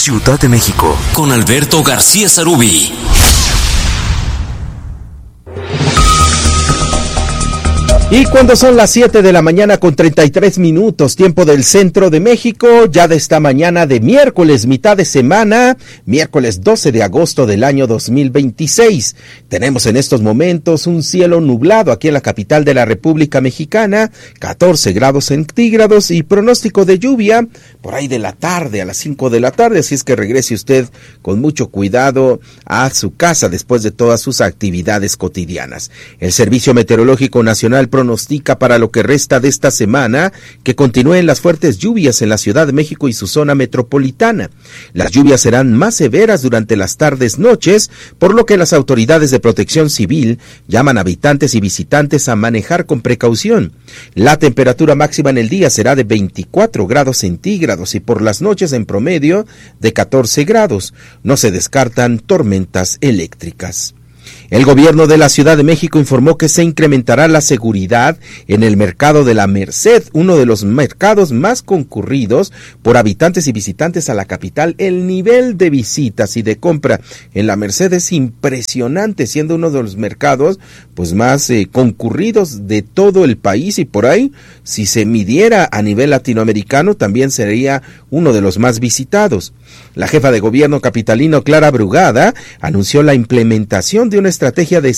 Ciudad de México, con Alberto García Sarubí. Y cuando son las 7 de la mañana con 33 minutos, tiempo del centro de México, ya de esta mañana de miércoles, mitad de semana, miércoles 12 de agosto del año 2026. Tenemos en estos momentos un cielo nublado aquí en la capital de la República Mexicana, 14 grados centígrados y pronóstico de lluvia por ahí de la tarde, a las 5 de la tarde, así es que regrese usted con mucho cuidado a su casa después de todas sus actividades cotidianas. El Servicio Meteorológico Nacional pronostica para lo que resta de esta semana que continúen las fuertes lluvias en la Ciudad de México y su zona metropolitana. Las lluvias serán más severas durante las tardes-noches, por lo que las autoridades de protección civil llaman a habitantes y visitantes a manejar con precaución. La temperatura máxima en el día será de 24 grados centígrados y por las noches en promedio de 14 grados. No se descartan tormentas eléctricas. El gobierno de la Ciudad de México informó que se incrementará la seguridad en el mercado de la Merced, uno de los mercados más concurridos por habitantes y visitantes a la capital. El nivel de visitas y de compra en la Merced es impresionante, siendo uno de los mercados pues más concurridos de todo el país, y por ahí, si se midiera a nivel latinoamericano, también sería uno de los más visitados. La jefa de gobierno capitalino, Clara Brugada, anunció la implementación de una estrategia de